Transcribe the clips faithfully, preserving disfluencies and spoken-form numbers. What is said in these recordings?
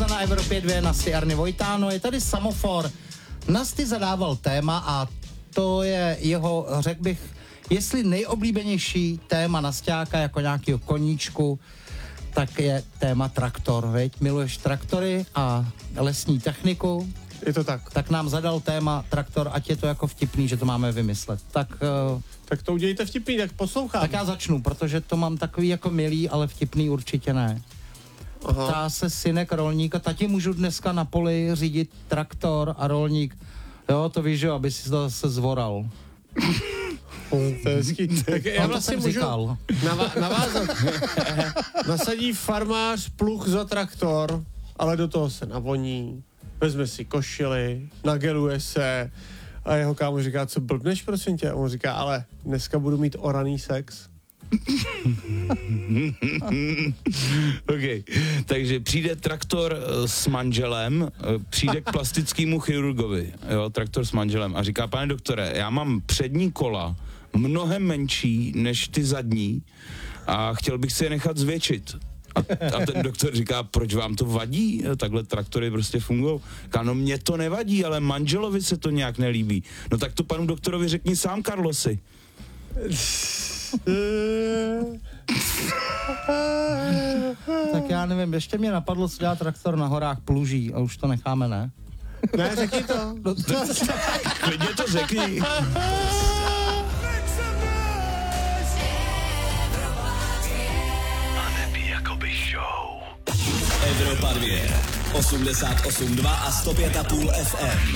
pauza na Evropě dva, Nasty Arny Vojtáno, je tady Samofor. Nasty zadával téma a to je jeho, řekl bych, jestli nejoblíbenější téma Nasťáka jako nějakého koníčku, tak je téma traktor, veď? Miluješ traktory a lesní techniku? Je to tak. Tak nám zadal téma traktor, ať je to jako vtipný, že to máme vymyslet. Tak, uh, tak to udělejte vtipný, tak poslouchám. Tak já začnu, protože to mám takový jako milý, ale vtipný určitě ne. Aha. Ptá se synek rolníka, tati, můžu dneska na poli řídit traktor a rolník. Jo, to víš, jo, aby si to zase zvoral. To je hezký. Tak já vlastně můžu navá- navázat. Nasadí farmář pluh za traktor, ale do toho se navoní, vezme si košili, nageluje se a jeho kámo říká, co blbneš, prosím tě? A on říká, ale dneska budu mít oraný sex. OK, takže přijde traktor s manželem, přijde k plastickému chirurgovi, jo, traktor s manželem a říká, pane doktore, já mám přední kola mnohem menší než ty zadní a chtěl bych si je nechat zvětšit. A, a ten doktor říká, proč vám to vadí? Takhle traktory prostě fungují. Říká, no mně to nevadí, ale manželovi se to nějak nelíbí. No tak to panu doktorovi řekni sám, Carlosi. Tak já nevím, ještě mě napadlo, co dělá traktor na horách pluží a už to necháme, ne? Ne, řekni to. No to klidně to řekni. Evropa dva, osmdesát osm dva a sto pět a půl F M.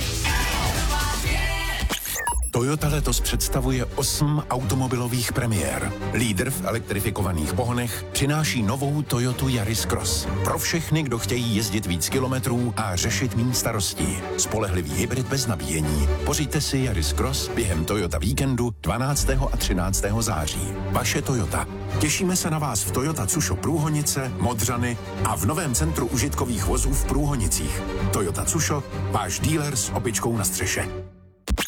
Toyota letos představuje osm automobilových premiér. Lídr v elektrifikovaných pohonech přináší novou Toyotu Yaris Cross. Pro všechny, kdo chtějí jezdit víc kilometrů a řešit méně starostí. Spolehlivý hybrid bez nabíjení. Pořiďte si Yaris Cross během Toyota víkendu dvanáctého a třináctého září. Vaše Toyota. Těšíme se na vás v Toyota Tsusho Průhonice, Modřany a v novém centru užitkových vozů v Průhonicích. Toyota Tsusho, váš dealer s opičkou na střeše.